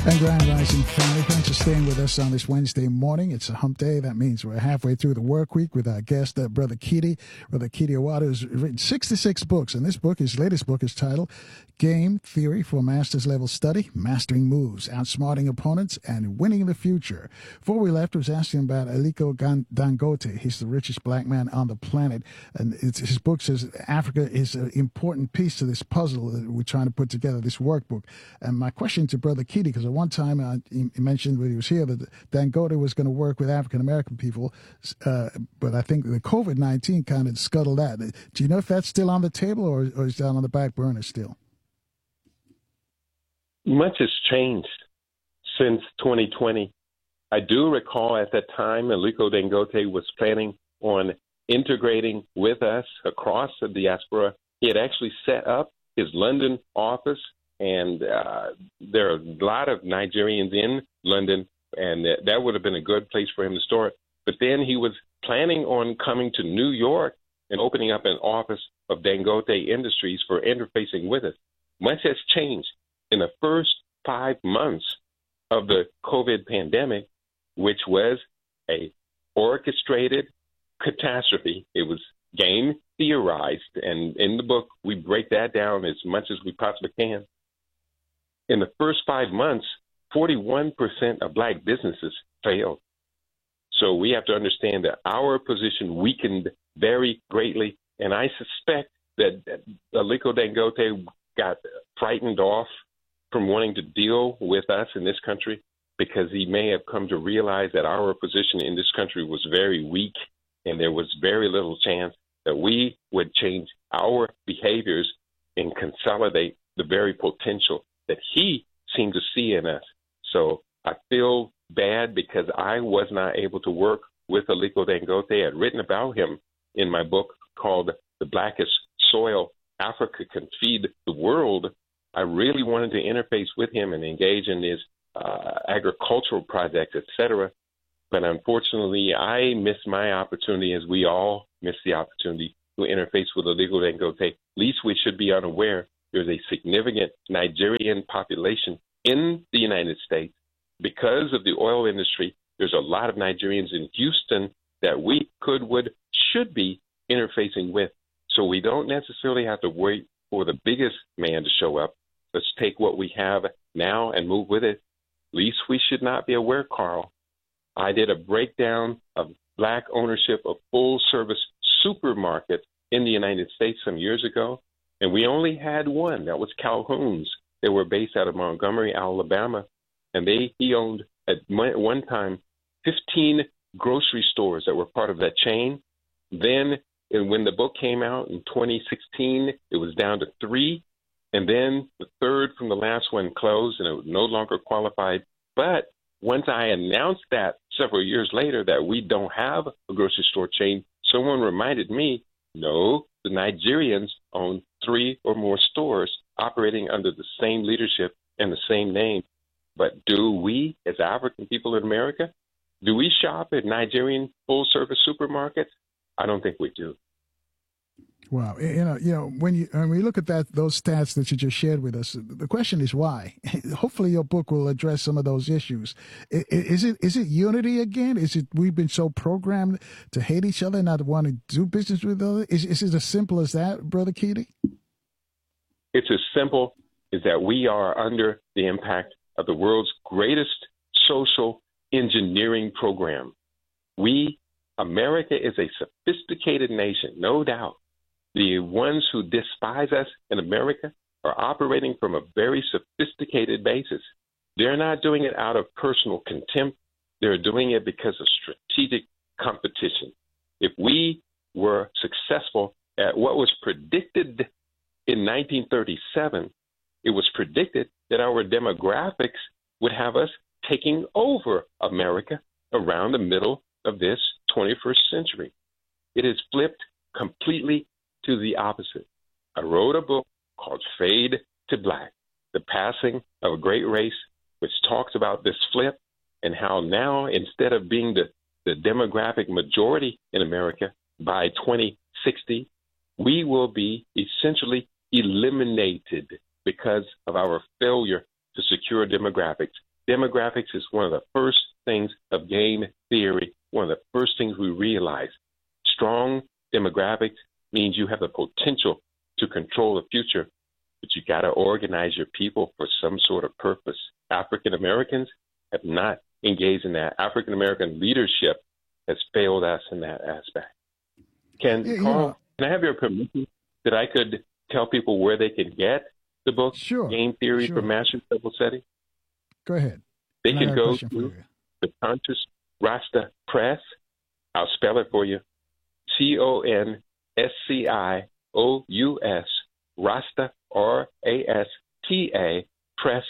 And Grand Rising family, thanks for staying with us on this Wednesday morning. It's a hump day. That means we're halfway through the work week with our guest, Brother Keedy. Brother Keedy Awadu has written 66 books, and this book, his latest book, is titled Game Theory for Master's Level Study, Mastering Moves, Outsmarting Opponents, and Winning the Future. Before we left, I was asking about Aliko Dangote. He's the richest black man on the planet, and his book says Africa is an important piece to this puzzle that we're trying to put together, this workbook. And my question to Brother Keedy, because at one time he mentioned when he was here that Dangote was going to work with African-American people, but I think the COVID-19 kind of scuttled that. Do you know if that's still on the table or is that on the back burner still? Much has changed since 2020. I do recall at that time Aliko Dangote was planning on integrating with us across the diaspora. He had actually set up his London office, and there are a lot of Nigerians in London, and that would have been a good place for him to start. But then he was planning on coming to New York and opening up an office of Dangote Industries for interfacing with us. Much has changed. In the first 5 months of the COVID pandemic, which was a orchestrated catastrophe, it was game theorized, and in the book we break that down as much as we possibly can. In the first 5 months, 41% of black businesses failed. So we have to understand that our position weakened very greatly, and I suspect that Aliko Dangote got frightened off from wanting to deal with us in this country because he may have come to realize that our position in this country was very weak and there was very little chance that we would change our behaviors and consolidate the very potential that he seemed to see in us. So I feel bad because I was not able to work with Aliko Dangote. I'd written about him in my book called The Blackest Soil Africa Can Feed the World. I really wanted to interface with him and engage in his agricultural projects, etc. But unfortunately, I missed my opportunity, as we all missed the opportunity to interface with Aliko Dangote. At least we should be unaware there's a significant Nigerian population in the United States. Because of the oil industry, there's a lot of Nigerians in Houston that we should be interfacing with. So we don't necessarily have to wait for the biggest man to show up. Let's take what we have now and move with it. At least we should not be aware, Carl. I did a breakdown of black ownership of full-service supermarkets in the United States some years ago, and we only had one. That was Calhoun's. They were based out of Montgomery, Alabama, and he owned at one time 15 grocery stores that were part of that chain. Then when the book came out in 2016, it was down to 3. And then the third from the last one closed, and it was no longer qualified. But once I announced that several years later that we don't have a grocery store chain, someone reminded me, no, the Nigerians own 3 or more stores operating under the same leadership and the same name. But do we, as African people in America, do we shop at Nigerian full-service supermarkets? I don't think we do. Wow, when we look at those stats that you just shared with us, the question is why. Hopefully, your book will address some of those issues. Is it unity again? Is it we've been so programmed to hate each other, not to want to do business with others? Is it as simple as that, Brother Keedy? It's as simple as that we are under the impact of the world's greatest social engineering program. America is a sophisticated nation, no doubt. The ones who despise us in America are operating from a very sophisticated basis. They're not doing it out of personal contempt. They're doing it because of strategic competition. If we were successful at what was predicted in 1937, it was predicted that our demographics would have us taking over America around the middle of this 21st century. It has flipped completely to the opposite. I wrote a book called Fade to Black, The Passing of a Great Race, which talks about this flip and how now, instead of being the demographic majority in America by 2060, we will be essentially eliminated because of our failure to secure demographics. demographics is one of the first things of game theory, one of the first things we realize. Strong demographics means you have the potential to control the future, but you got to organize your people for some sort of purpose. African Americans have not engaged in that. African American leadership has failed us in that aspect. Can I have your permission that I could tell people where they can get the book, Game Theory for Master Level Setting? Go ahead. They can go to the Conscious Rasta Press. I'll spell it for you. CONSCIOUS Rasta RASTA Press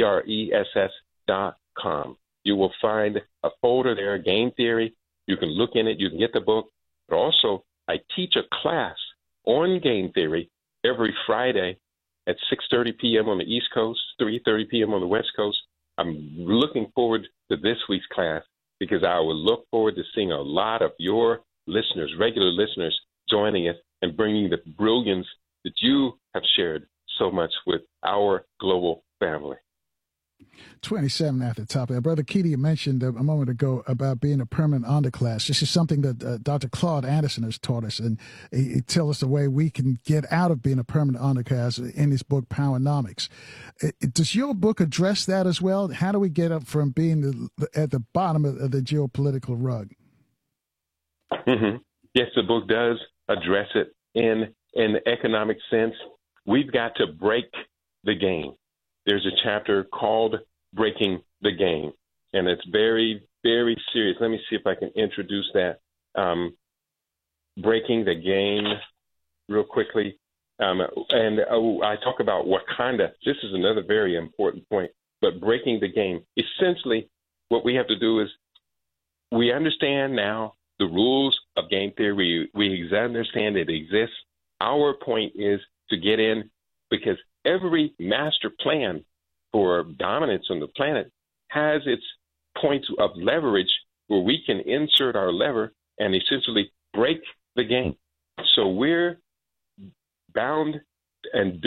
PRESS.com. You will find a folder there, Game Theory. You can look in it. You can get the book. But also, I teach a class on game theory every Friday at 6:30 p.m. on the East Coast, 3:30 p.m. on the West Coast. I'm looking forward to this week's class because I would look forward to seeing a lot of your listeners, regular listeners, joining us and bringing the brilliance that you have shared so much with our global family. 27 at the top. Brother Keaty mentioned a moment ago about being a permanent underclass. This is something that Dr. Claude Anderson has taught us, and he tells us the way we can get out of being a permanent underclass in his book, Powernomics. Does your book address that as well? How do we get up from being at the bottom of the geopolitical rug? Mm-hmm. Yes, the book does address it in the economic sense. We've got to break the game. There's a chapter called Breaking the Game, and it's very, very serious. Let me see if I can introduce that. Breaking the Game real quickly. I talk about Wakanda. This is another very important point, but breaking the game. Essentially, what we have to do is we understand now the rules of game theory. We understand it exists. Our point is to get in because every master plan for dominance on the planet has its points of leverage where we can insert our lever and essentially break the game. So we're bound and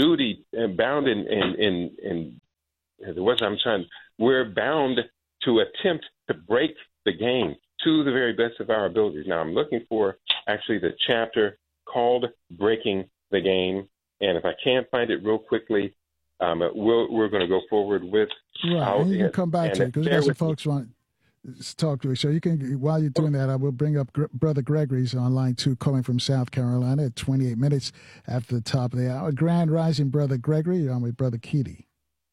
we're bound to attempt to break the game to the very best of our abilities. Now I'm looking for actually the chapter called Breaking the Game. And if I can't find it real quickly, we're going to go forward with. Right, and you can come back to it because there's some folks want to talk to you. So you can, while you're doing that, I will bring up Brother Gregory's on line 2, calling from South Carolina at 28 minutes after the top of the hour. Grand Rising, Brother Gregory. You're on with Brother Keaty.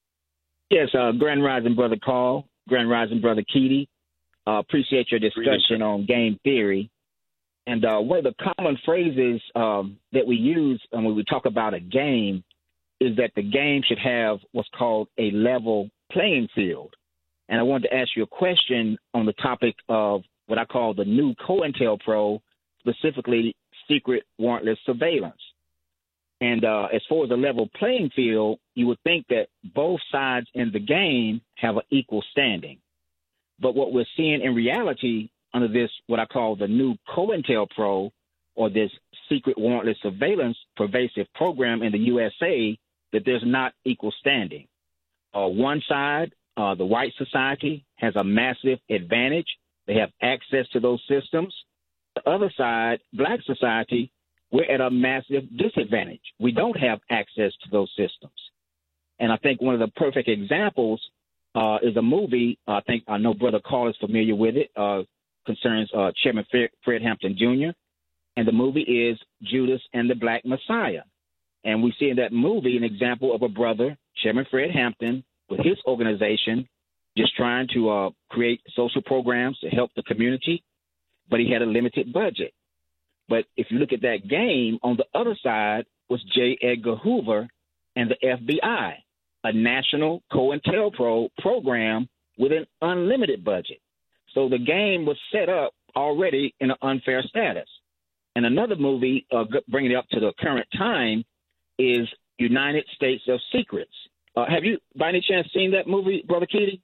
Yes, Grand Rising, Brother Carl. Grand Rising, Brother Keaty. Appreciate your discussion on game theory. And one of the common phrases that we use when we talk about a game is that the game should have what's called a level playing field. And I wanted to ask you a question on the topic of what I call the new COINTELPRO, specifically secret warrantless surveillance. And as far as a level playing field, you would think that both sides in the game have an equal standing. But what we're seeing in reality under this, what I call the new COINTELPRO, or this secret warrantless surveillance pervasive program in the USA, that there's not equal standing. One side, the white society, has a massive advantage. They have access to those systems. The other side, black society, we're at a massive disadvantage. We don't have access to those systems. And I think one of the perfect examples is a movie, I know Brother Carl is familiar with it, concerns Chairman Fred Hampton Jr., and the movie is Judas and the Black Messiah. And we see in that movie an example of a brother, Chairman Fred Hampton, with his organization, just trying to create social programs to help the community, but he had a limited budget. But if you look at that game, on the other side was J. Edgar Hoover and the FBI, a national COINTELPRO program with an unlimited budget. So the game was set up already in an unfair status. And another movie, bringing it up to the current time, is United States of Secrets. Have you, by any chance, seen that movie, Brother Keaty?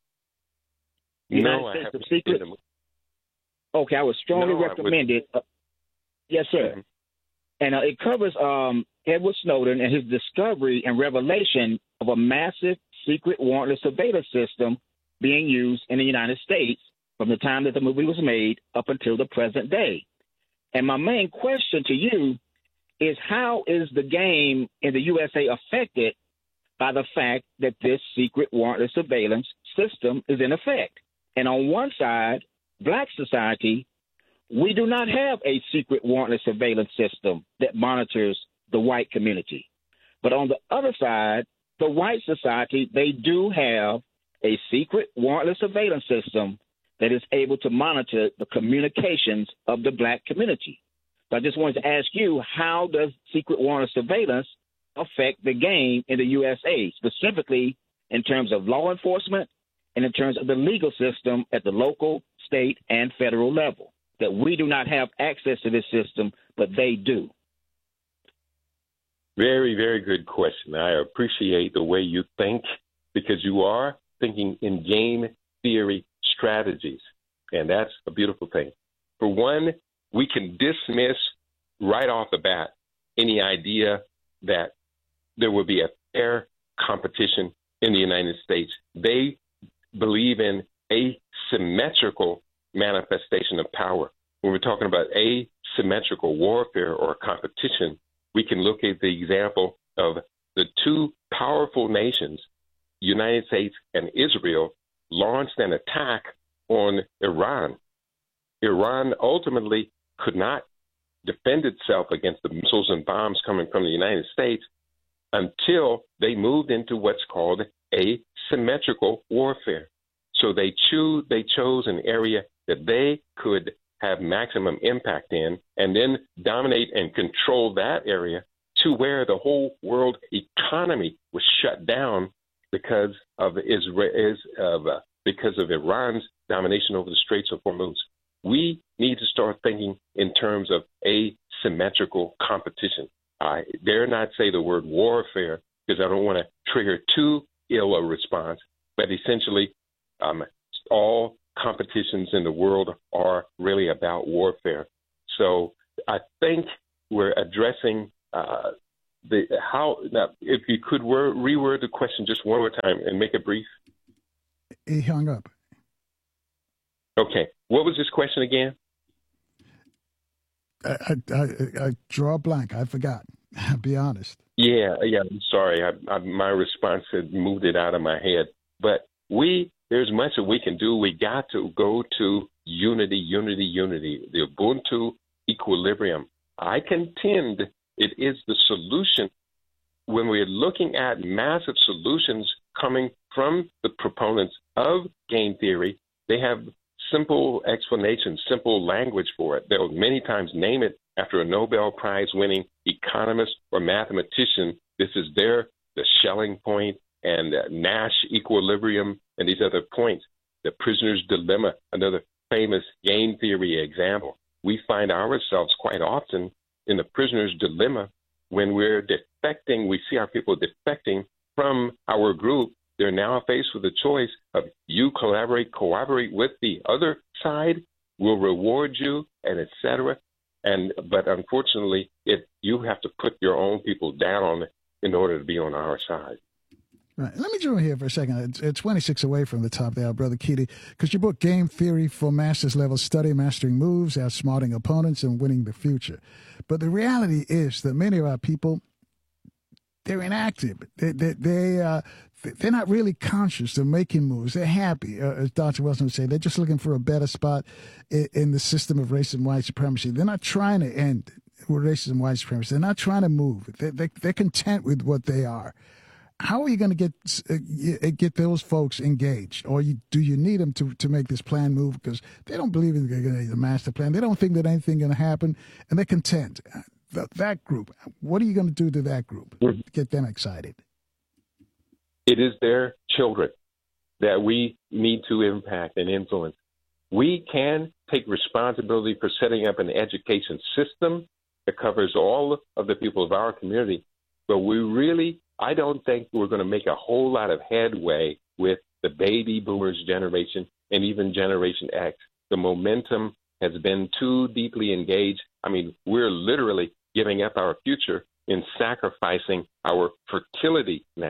No, I haven't seen it. Okay, I would strongly recommend it. Yes, sir. Mm-hmm. And it covers Edward Snowden and his discovery and revelation of a massive secret warrantless surveillance system being used in the United States from the time that the movie was made up until the present day. And my main question to you is, how is the game in the USA affected by the fact that this secret warrantless surveillance system is in effect? And on one side, Black society, we do not have a secret warrantless surveillance system that monitors the white community. But on the other side, the white society, they do have a secret warrantless surveillance system that is able to monitor the communications of the Black community. So I just wanted to ask you, how does secret warrantless surveillance affect the game in the USA, specifically in terms of law enforcement and in terms of the legal system at the local, state, and federal level? That we do not have access to this system, but they do. Very, very good question. I appreciate the way you think, because you are thinking in game theory strategies, and that's a beautiful thing. For one, we can dismiss right off the bat any idea that there will be a fair competition in the United States. They believe in asymmetrical manifestation of power. When we're talking about asymmetrical warfare or competition, we can look at the example of the two powerful nations, United States and Israel, launched an attack on Iran. Iran ultimately could not defend itself against the missiles and bombs coming from the United States until they moved into what's called asymmetrical warfare. So they chose an area that they could have maximum impact in, and then dominate and control that area to where the whole world economy was shut down because of Iran's domination over the Straits of Hormuz. We need to start thinking in terms of asymmetrical competition. I dare not say the word warfare because I don't want to trigger too ill a response, but essentially all competitions in the world are really about warfare. So I think we're addressing now, if you could reword the question just one more time and make it brief. He hung up. Okay. What was this question again? I draw a blank. I forgot. I'll be honest. Yeah. I'm sorry. My response had moved it out of my head. But there's much that we can do. We got to go to unity, the Ubuntu equilibrium. I contend it is the solution. When we're looking at massive solutions coming from the proponents of game theory, they have simple explanations, simple language for it. They'll many times name it after a Nobel Prize winning economist or mathematician. This is the Schelling point and Nash equilibrium and these other points. The prisoner's dilemma, another famous game theory example. We find ourselves quite often in the prisoner's dilemma when we're defecting. We see our people defecting from our group. They're now faced with the choice of you cooperate with the other side, we'll reward you, and et cetera. But unfortunately, you have to put your own people down in order to be on our side. Right. Let me join here for a second. It's 26 away from the top there, Brother Keaty, because your book, Game Theory for Master's Level Study, Mastering Moves, Outsmarting Opponents, and Winning the Future. But the reality is that many of our people, they're inactive. They're not really conscious. They're making moves. They're happy. As Dr. Wilson would say, they're just looking for a better spot in the system of race and white supremacy. They're not trying to end with racism and white supremacy. They're not trying to move. They're content with what they are. How are you going to get those folks engaged? Or do you need them to make this plan move? Because they don't believe in the master plan. They don't think that anything going to happen, and they're content. That group, what are you going to do to that group to get them excited? It is their children that we need to impact and influence. We can take responsibility for setting up an education system that covers all of the people of our community, but I don't think we're going to make a whole lot of headway with the baby boomers generation and even Generation X. The momentum has been too deeply engaged. I mean, we're literally giving up our future in sacrificing our fertility now.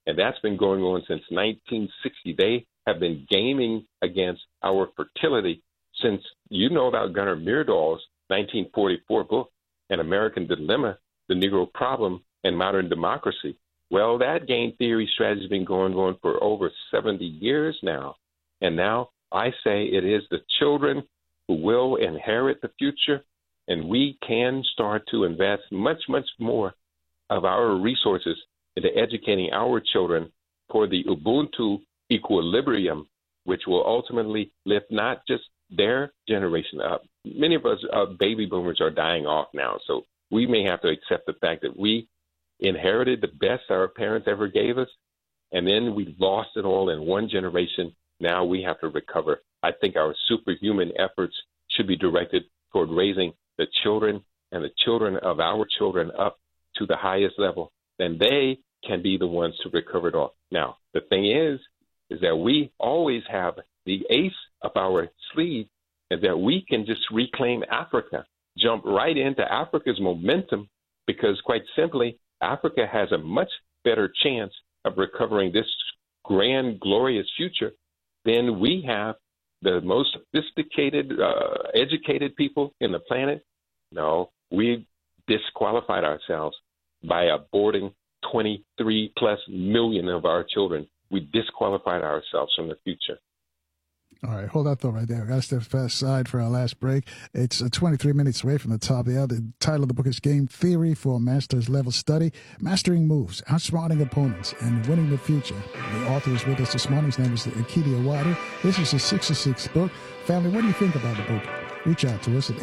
And that's been going on since 1960. They have been gaming against our fertility since, you know about Gunnar Myrdal's 1944 book, An American Dilemma, The Negro Problem and Modern Democracy. Well, that game theory strategy has been going on for over 70 years now. And now I say it is the children who will inherit the future, and we can start to invest much, much more of our resources into educating our children for the Ubuntu equilibrium, which will ultimately lift not just their generation up. Many of us baby boomers are dying off now, so we may have to accept the fact that we inherited the best our parents ever gave us, and then we lost it all in one generation. Now we have to recover. I think our superhuman efforts should be directed toward raising the children and the children of our children up to the highest level. Then they can be the ones to recover it all. Now, the thing is that we always have the ace up our sleeve, and that we can just reclaim Africa, jump right into Africa's momentum, because quite simply, Africa has a much better chance of recovering this grand, glorious future than we have. The most sophisticated, educated people in the planet. No, we disqualified ourselves by aborting 23 plus million of our children. We disqualified ourselves from the future. All right, hold that thought right there. I got to step aside for our last break. It's 23 minutes away from the top of the hour. The title of the book is Game Theory for a Master's Level Study, Mastering Moves, Outsmarting Opponents, and Winning the Future. The author is with us this morning. His name is Akidi Awadu. This is his 66th book. Family, what do you think about the book? Reach out to us at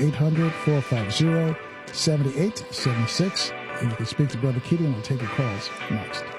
800-450-7876. And you can speak to Brother Akidi, and we'll take your calls next.